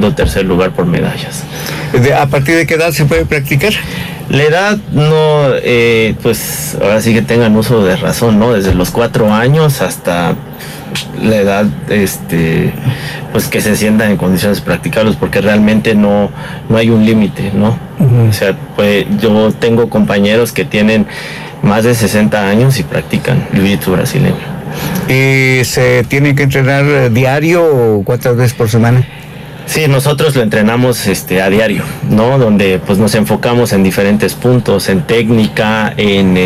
segundo o tercer lugar por medallas. ¿A partir de qué edad se puede practicar? La edad no, pues ahora sí que tengan uso de razón, ¿no? Desde los 4 años hasta la edad, pues que se sientan en condiciones de practicarlos, porque realmente no hay un límite, ¿no? O sea, pues yo tengo compañeros que tienen más de 60 años y practican jiu-jitsu brasileño. ¿Y se tiene que entrenar diario o cuántas veces por semana? Sí, nosotros lo entrenamos a diario, ¿no? Donde pues nos enfocamos en diferentes puntos, en técnica, en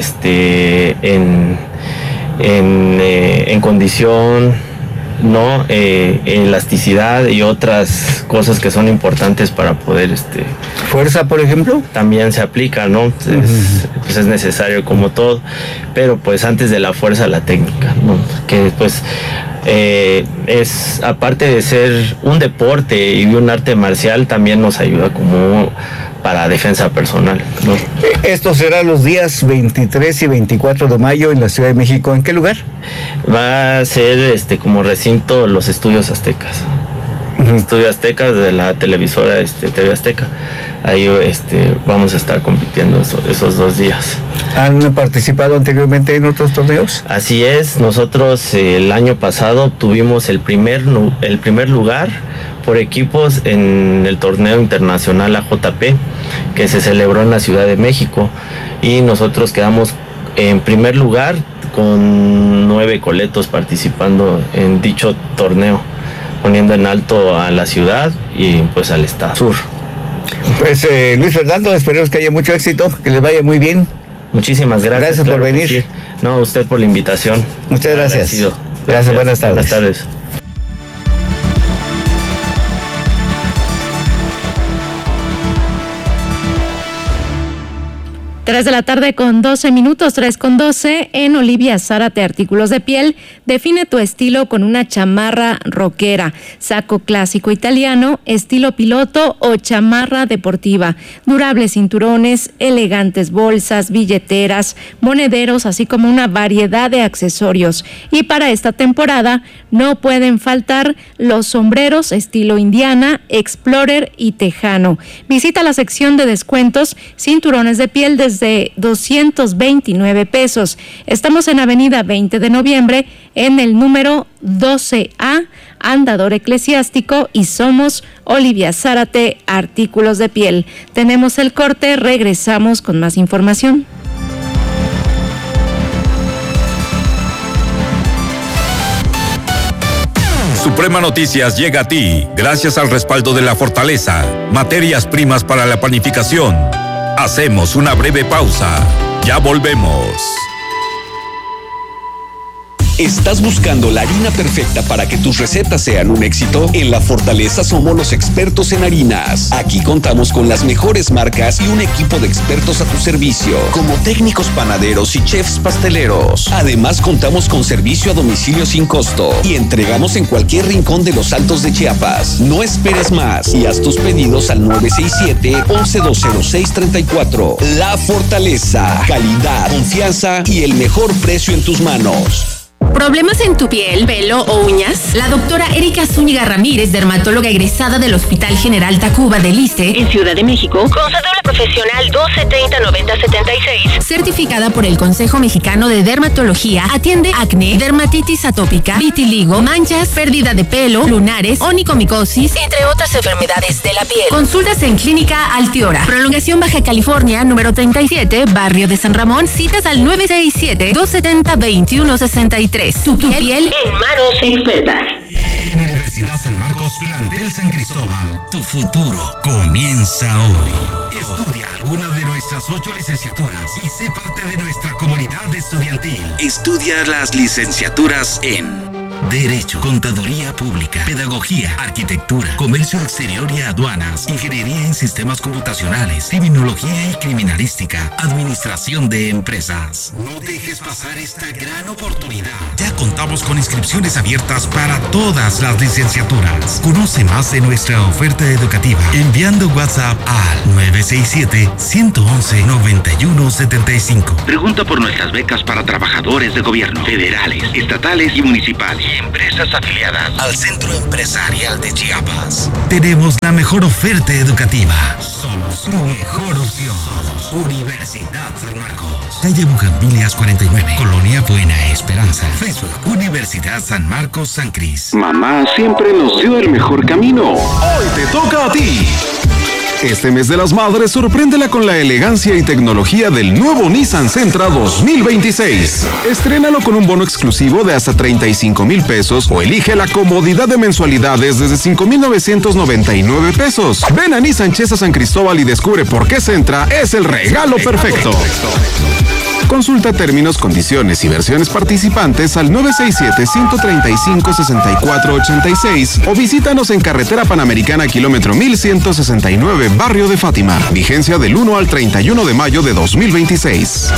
condición, ¿no? Elasticidad y otras cosas que son importantes para poder ¿Fuerza, por ejemplo? También se aplica, ¿no? Pues es necesario como todo, pero pues antes de la fuerza, la técnica, ¿no? Que pues es, aparte de ser un deporte y un arte marcial, también nos ayuda como para defensa personal, ¿no? Esto será los días 23 y 24 de mayo en la Ciudad de México. ¿En qué lugar? Va a ser como recinto Los Estudios Aztecas. Estudio Aztecas de la televisora TV Azteca. Ahí vamos a estar compitiendo esos 2 días. ¿Han participado anteriormente en otros torneos? Así es, nosotros el año pasado obtuvimos el primer lugar por equipos en el torneo internacional AJP que se celebró en la Ciudad de México, y nosotros quedamos en primer lugar con 9 coletos participando en dicho torneo, poniendo en alto a la ciudad y pues al estado sur. Pues Luis Fernando, esperemos que haya mucho éxito, que les vaya muy bien. Muchísimas gracias. Gracias por venir. Sí. No, usted por la invitación. Muchas gracias. Gracias, buenas tardes. Buenas tardes. 3 de la tarde con 12 minutos, 3:12 en Olivia Zárate Artículos de Piel. Define tu estilo con una chamarra rockera, saco clásico italiano, estilo piloto o chamarra deportiva. Durables cinturones, elegantes bolsas, billeteras, monederos, así como una variedad de accesorios. Y para esta temporada no pueden faltar los sombreros estilo Indiana, Explorer y Tejano. Visita la sección de descuentos, cinturones de piel desde 229 pesos. Estamos en Avenida 20 de Noviembre, en el número 12A, Andador Eclesiástico, y somos Olivia Zárate Artículos de Piel. Tenemos el corte, regresamos con más información. Suprema Noticias llega a ti gracias al respaldo de La Fortaleza, materias primas para la panificación. Hacemos una breve pausa. Ya volvemos. ¿Estás buscando la harina perfecta para que tus recetas sean un éxito? En La Fortaleza somos los expertos en harinas. Aquí contamos con las mejores marcas y un equipo de expertos a tu servicio, como técnicos panaderos y chefs pasteleros. Además, contamos con servicio a domicilio sin costo y entregamos en cualquier rincón de los Altos de Chiapas. No esperes más y haz tus pedidos al 967-11-206-34. La Fortaleza, calidad, confianza y el mejor precio en tus manos. ¿Problemas en tu piel, pelo o uñas? La doctora Erika Zúñiga Ramírez, dermatóloga egresada del Hospital General Tacuba del ISSSTE en Ciudad de México, con cédula profesional 1230-9076, certificada por el Consejo Mexicano de Dermatología, atiende acné, dermatitis atópica, vitiligo, manchas, pérdida de pelo, lunares, onicomicosis, entre otras enfermedades de la piel. Consultas en Clínica Altiora, Prolongación Baja California, número 37, Barrio de San Ramón. Citas al 967-270-2163. Tu piel en manos expertas. Universidad San Marcos, plantel San Cristóbal. Tu futuro comienza hoy. Estudia alguna de nuestras 8 licenciaturas y sé parte de nuestra comunidad estudiantil. Estudia las licenciaturas en Derecho, Contaduría Pública, Pedagogía, Arquitectura, Comercio Exterior y Aduanas, Ingeniería en Sistemas Computacionales, Criminología y Criminalística, Administración de Empresas. No dejes pasar esta gran oportunidad. Ya contamos con inscripciones abiertas para todas las licenciaturas. Conoce más de nuestra oferta educativa enviando WhatsApp al 967-111-9175. Pregunta por nuestras becas para trabajadores de gobierno, federales, estatales y municipales. y empresas afiliadas al Centro Empresarial de Chiapas. Tenemos la mejor oferta educativa. Somos su mejor opción. Universidad San Marcos. Calle Bugambilias 49. Colonia Buena Esperanza. Facebook. Universidad San Marcos San Cris. Mamá siempre nos dio el mejor camino. Hoy te toca a ti. Este mes de las madres, sorpréndela con la elegancia y tecnología del nuevo Nissan Sentra 2026. Estrénalo con un bono exclusivo de hasta 35,000 pesos o elige la comodidad de mensualidades desde 5,999 pesos. Ven a Nissan Chesa San Cristóbal y descubre por qué Sentra es el regalo perfecto. Consulta términos, condiciones y versiones participantes al 967-135-6486 o visítanos en Carretera Panamericana kilómetro 1169, Barrio de Fátima. Vigencia del 1 al 31 de mayo de 2026.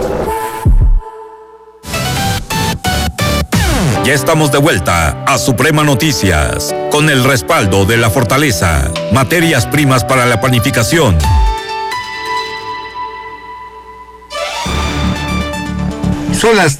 Ya estamos de vuelta a Suprema Noticias con el respaldo de La Fortaleza, materias primas para la panificación. Son las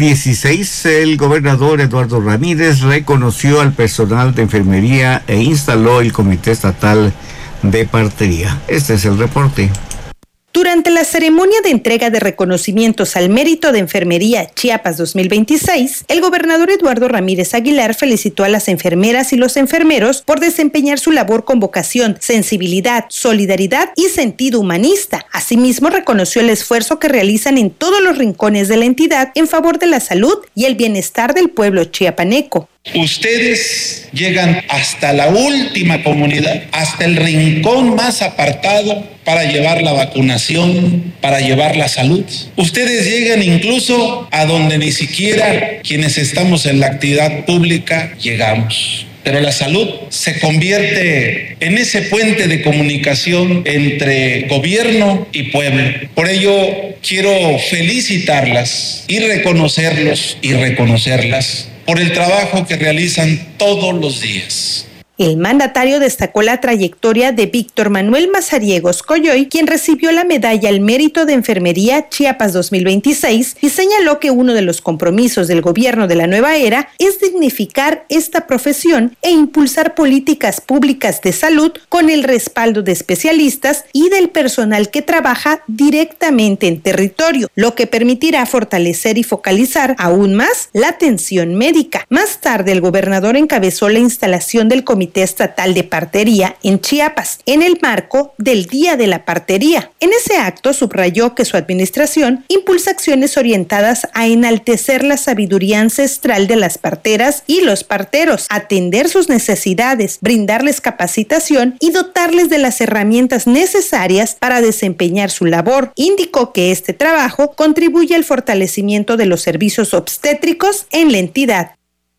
3:16. El gobernador Eduardo Ramírez reconoció al personal de enfermería e instaló el Comité Estatal de Partería. Este es el reporte. Durante la ceremonia de entrega de reconocimientos al mérito de enfermería Chiapas 2026, el gobernador Eduardo Ramírez Aguilar felicitó a las enfermeras y los enfermeros por desempeñar su labor con vocación, sensibilidad, solidaridad y sentido humanista. Asimismo, reconoció el esfuerzo que realizan en todos los rincones de la entidad en favor de la salud y el bienestar del pueblo chiapaneco. Ustedes llegan hasta la última comunidad, hasta el rincón más apartado para llevar la vacunación, para llevar la salud. Ustedes llegan incluso a donde ni siquiera quienes estamos en la actividad pública llegamos. Pero la salud se convierte en ese puente de comunicación entre gobierno y pueblo. Por ello, quiero felicitarlas y reconocerlos y reconocerlas por el trabajo que realizan todos los días. El mandatario destacó la trayectoria de Víctor Manuel Mazariegos Coyoy, quien recibió la medalla al mérito de enfermería Chiapas 2026 y señaló que uno de los compromisos del gobierno de la nueva era es dignificar esta profesión e impulsar políticas públicas de salud con el respaldo de especialistas y del personal que trabaja directamente en territorio, lo que permitirá fortalecer y focalizar aún más la atención médica. Más tarde, el gobernador encabezó la instalación del Comité Estatal de Partería en Chiapas, en el marco del Día de la Partería. En ese acto subrayó que su administración impulsa acciones orientadas a enaltecer la sabiduría ancestral de las parteras y los parteros, atender sus necesidades, brindarles capacitación y dotarles de las herramientas necesarias para desempeñar su labor. Indicó que este trabajo contribuye al fortalecimiento de los servicios obstétricos en la entidad.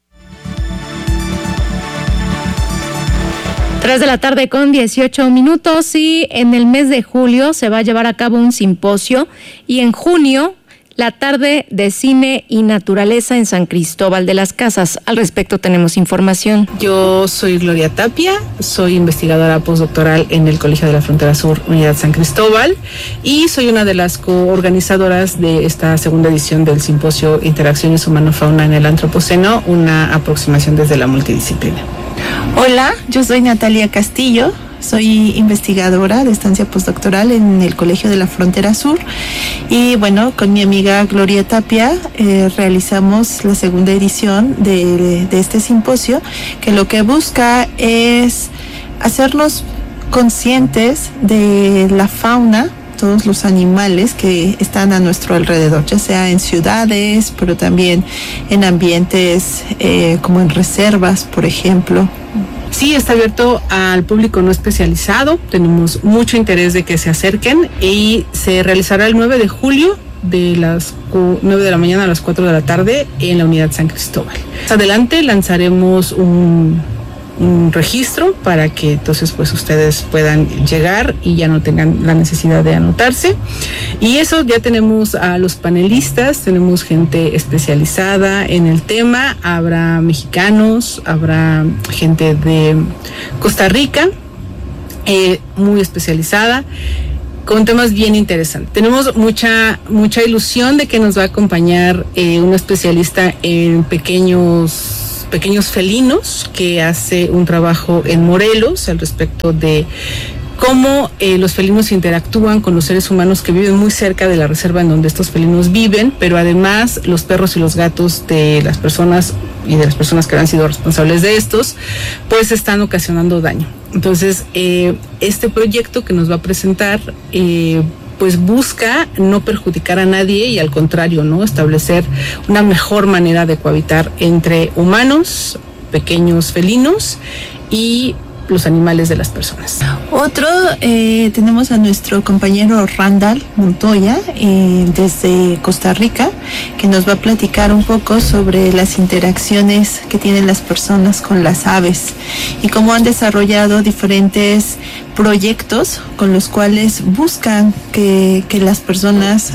3:18 p.m. y en el mes de julio se va a llevar a cabo un simposio y en junio la tarde de cine y naturaleza en San Cristóbal de las Casas. Al respecto tenemos información. Yo soy Gloria Tapia, soy investigadora postdoctoral en el Colegio de la Frontera Sur, Unidad San Cristóbal, y soy una de las coorganizadoras de esta segunda edición del simposio Interacciones Humano-Fauna en el Antropoceno, una aproximación desde la multidisciplina. Hola, yo soy Natalia Castillo, soy investigadora de estancia postdoctoral en el Colegio de la Frontera Sur y bueno, con mi amiga Gloria Tapia realizamos la segunda edición de este simposio, que lo que busca es hacernos conscientes de la fauna, todos los animales que están a nuestro alrededor, ya sea en ciudades, pero también en ambientes como en reservas, por ejemplo. Sí, está abierto al público no especializado, tenemos mucho interés de que se acerquen y se realizará el 9 de julio de las 9 de la mañana a las 4 de la tarde en la Unidad San Cristóbal. Más adelante lanzaremos un registro para que entonces pues ustedes puedan llegar y ya no tengan la necesidad de anotarse. Y eso, ya tenemos a los panelistas, tenemos gente especializada en el tema, habrá mexicanos, habrá gente de Costa Rica, muy especializada, con temas bien interesantes. Tenemos mucha ilusión de que nos va a acompañar una especialista en pequeños pequeños felinos, que hace un trabajo en Morelos al respecto de cómo los felinos interactúan con los seres humanos que viven muy cerca de la reserva en donde estos felinos viven, pero además los perros y los gatos de las personas y de las personas que han sido responsables de estos, pues están ocasionando daño. Entonces, este proyecto que nos va a presentar, pues busca no perjudicar a nadie y al contrario, ¿no? Establecer una mejor manera de cohabitar entre humanos, pequeños felinos y los animales de las personas. Otro, tenemos a nuestro compañero Randall Montoya desde Costa Rica, que nos va a platicar un poco sobre las interacciones que tienen las personas con las aves y cómo han desarrollado diferentes proyectos con los cuales buscan que las personas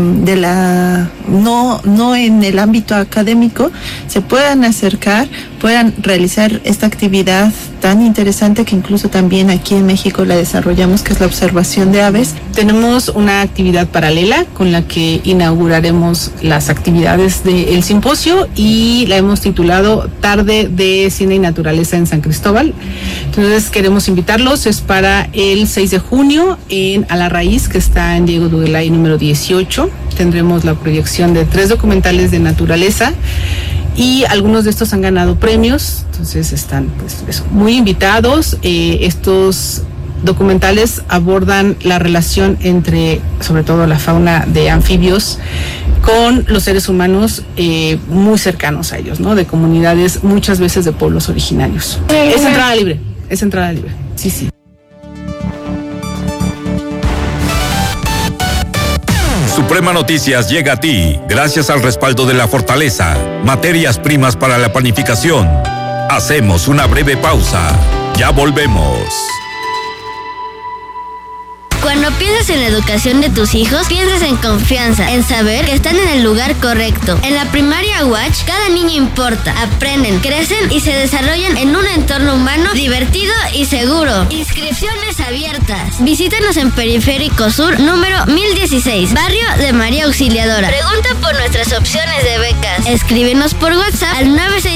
no en el ámbito académico se puedan acercar, puedan realizar esta actividad tan interesante que incluso también aquí en México la desarrollamos, que es la observación de aves. Tenemos una actividad paralela con la que inauguraremos las actividades del simposio y la hemos titulado Tarde de Cine y Naturaleza en San Cristóbal. Entonces queremos invitarlos, es para el 6 de junio en A la Raíz, que está en Diego Dudelay número 18. Tendremos la proyección de 3 documentales de naturaleza y algunos de estos han ganado premios, entonces están pues muy invitados. Estos documentales abordan la relación entre, sobre todo, la fauna de anfibios con los seres humanos muy cercanos a ellos, ¿no? De comunidades, muchas veces de pueblos originarios. Es entrada libre, sí. Suprema Noticias llega a ti gracias al respaldo de La Fortaleza, materias primas para la panificación. Hacemos una breve pausa. Ya volvemos. Cuando piensas en la educación de tus hijos, piensas en confianza, en saber que están en el lugar correcto. En la primaria Watch, cada niño importa. Aprenden, crecen y se desarrollan en un entorno humano divertido y seguro. Inscripciones abiertas. Visítanos en Periférico Sur, número 1016, barrio de María Auxiliadora. Pregunta por nuestras opciones de becas. Escríbenos por WhatsApp al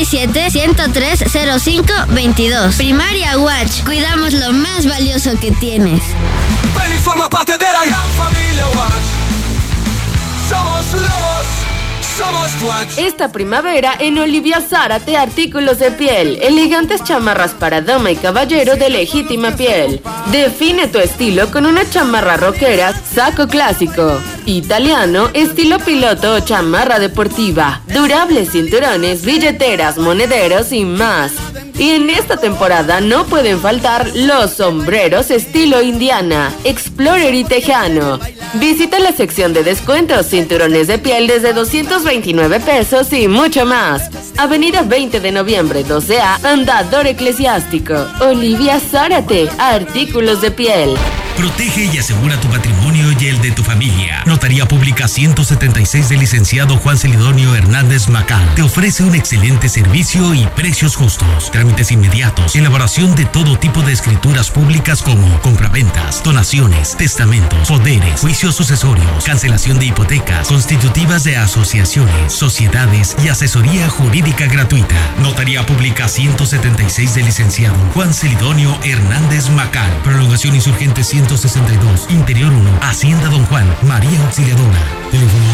967-103-0522. Primaria Watch. Cuidamos lo más valioso que tienes. Ven y forma parte de la gran familia Watch. Somos lobos, somos Watch. Esta primavera en Olivia Zárate, artículos de piel, elegantes chamarras para dama y caballero de legítima piel. Define tu estilo con una chamarra rockera, saco clásico, italiano, estilo piloto o chamarra deportiva, durables cinturones, billeteras, monederos y más. Y en esta temporada no pueden faltar los sombreros estilo indiana, explorer y tejano. Visita la sección de descuentos, cinturones de piel desde 229 pesos y mucho más. Avenida 20 de noviembre, 12A, Andador Eclesiástico. Olivia Zárate, artículos de piel. Protege y asegura tu patrimonio y el de tu familia. Notaría Pública 176 del licenciado Juan Celidonio Hernández Macal te ofrece un excelente servicio y precios justos. Trámites inmediatos, elaboración de todo tipo de escrituras públicas como compraventas, donaciones, testamentos, poderes, juicios sucesorios, cancelación de hipotecas, constitutivas de asociaciones, sociedades y asesoría jurídica gratuita. Notaría Pública 176 del licenciado Juan Celidonio Hernández Macal. Prolongación Insurgente 162, Interior 1, Hacienda Don Juan, María Auxiliadora. Teléfono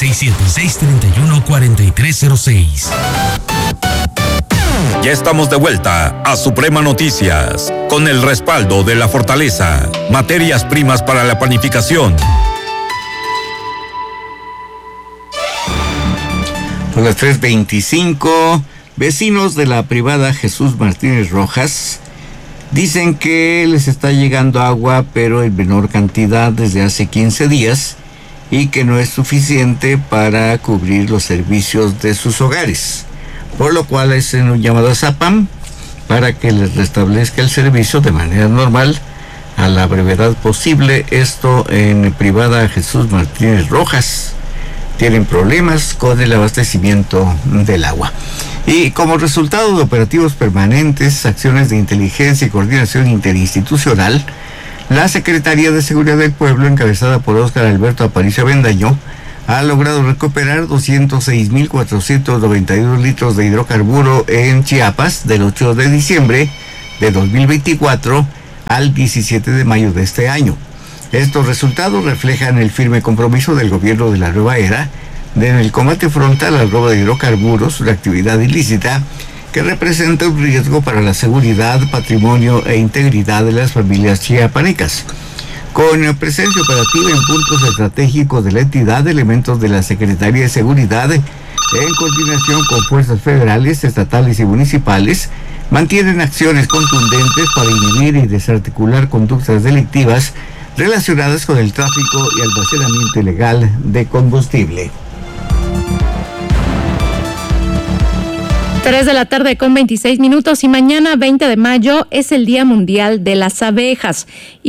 967-631-4306. Ya estamos de vuelta a Suprema Noticias, con el respaldo de La Fortaleza, materias primas para la panificación. Son las 3:25. Vecinos de la privada Jesús Martínez Rojas dicen que les está llegando agua, pero en menor cantidad desde hace 15 días y que no es suficiente para cubrir los servicios de sus hogares. Por lo cual hacen un llamado a Zapam para que les restablezca el servicio de manera normal a la brevedad posible. Esto en privada Jesús Martínez Rojas. Tienen problemas con el abastecimiento del agua. Y como resultado de operativos permanentes, acciones de inteligencia y coordinación interinstitucional, la Secretaría de Seguridad del Pueblo, encabezada por Óscar Alberto Aparicio Avendaño, ha logrado recuperar 206.492 litros de hidrocarburo en Chiapas del 8 de diciembre de 2024 al 17 de mayo de este año. Estos resultados reflejan el firme compromiso del gobierno de la nueva era en el combate frontal al robo de hidrocarburos, una actividad ilícita que representa un riesgo para la seguridad, patrimonio e integridad de las familias chiapanecas. Con presencia operativa en puntos estratégicos de la entidad, elementos de la Secretaría de Seguridad, en coordinación con fuerzas federales, estatales y municipales, mantienen acciones contundentes para inhibir y desarticular conductas delictivas relacionadas con el tráfico y almacenamiento ilegal de combustible. 3 de la tarde con 26 minutos y mañana 20 de mayo es el Día Mundial de las Abejas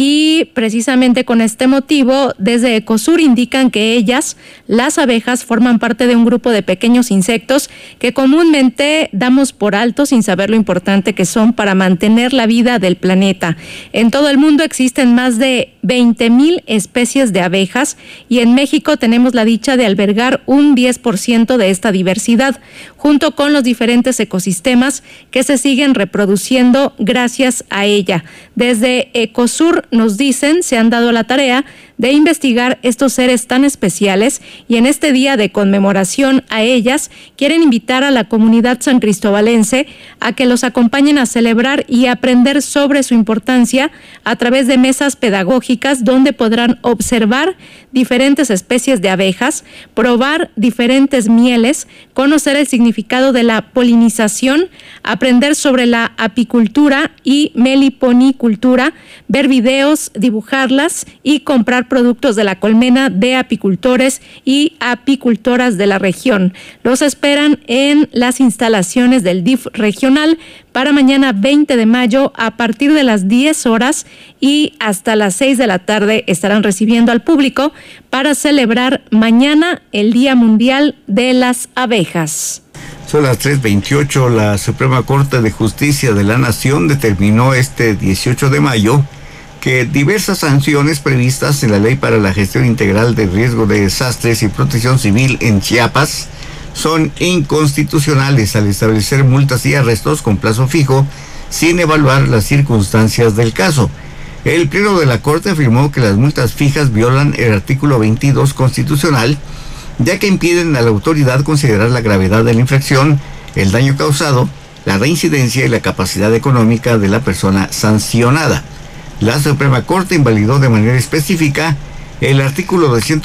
y precisamente con este motivo desde Ecosur indican que ellas, las abejas, forman parte de un grupo de pequeños insectos que comúnmente damos por alto sin saber lo importante que son para mantener la vida del planeta. En todo el mundo existen más de 20,000 especies de abejas y en México tenemos la dicha de albergar un 10% de esta diversidad, junto con los diferentes ecosistemas que se siguen reproduciendo gracias a ella. Desde Ecosur nos dicen, se han dado la tarea de investigar estos seres tan especiales y en este día de conmemoración a ellas quieren invitar a la comunidad san cristobalense a que los acompañen a celebrar y aprender sobre su importancia a través de mesas pedagógicas donde podrán observar diferentes especies de abejas, probar diferentes mieles, conocer el significado de la polinización, aprender sobre la apicultura y meliponicultura, ver videos, dibujarlas y comprar productos de la colmena de apicultores y apicultoras de la región. Los esperan en las instalaciones del DIF regional para mañana 20 de mayo a partir de las 10 horas y hasta las 6 de la tarde estarán recibiendo al público para celebrar mañana el Día Mundial de las Abejas. Son las 3:28. La Suprema Corte de Justicia de la Nación determinó este 18 de mayo que diversas sanciones previstas en la Ley para la Gestión Integral de Riesgo de Desastres y Protección Civil en Chiapas son inconstitucionales al establecer multas y arrestos con plazo fijo sin evaluar las circunstancias del caso. El Pleno de la Corte afirmó que las multas fijas violan el artículo 22 constitucional, ya que impiden a la autoridad considerar la gravedad de la infracción, el daño causado, la reincidencia y la capacidad económica de la persona sancionada. La Suprema Corte invalidó de manera específica el artículo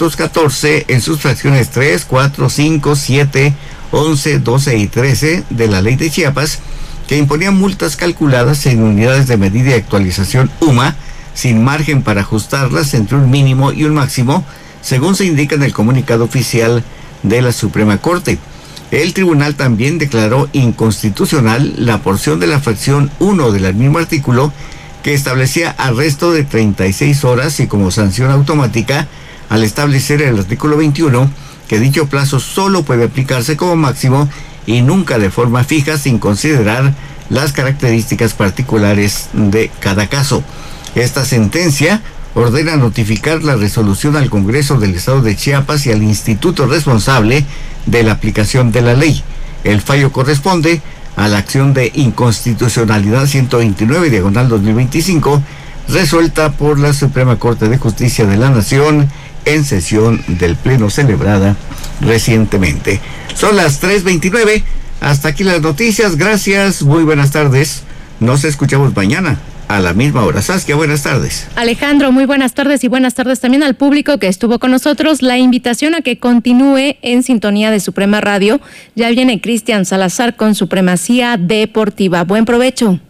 214 en sus fracciones 3, 4, 5, 7, 11, 12 y 13 de la Ley de Chiapas, que imponía multas calculadas en unidades de medida y actualización UMA, sin margen para ajustarlas entre un mínimo y un máximo, según se indica en el comunicado oficial de la Suprema Corte. El tribunal también declaró inconstitucional la porción de la fracción 1 del mismo artículo que establecía arresto de 36 horas y como sanción automática, al establecer el artículo 21 que dicho plazo solo puede aplicarse como máximo y nunca de forma fija sin considerar las características particulares de cada caso. Esta sentencia ordena notificar la resolución al Congreso del Estado de Chiapas y al instituto responsable de la aplicación de la ley. El fallo corresponde a la acción de inconstitucionalidad 129/2025, resuelta por la Suprema Corte de Justicia de la Nación en sesión del Pleno celebrada recientemente. Son las 3:29. Hasta aquí las noticias. Gracias. Muy buenas tardes. Nos escuchamos mañana a la misma hora. Saskia, buenas tardes. Alejandro, muy buenas tardes y buenas tardes también al público que estuvo con nosotros. La invitación a que continúe en sintonía de Suprema Radio. Ya viene Cristian Salazar con Supremacía Deportiva. Buen provecho.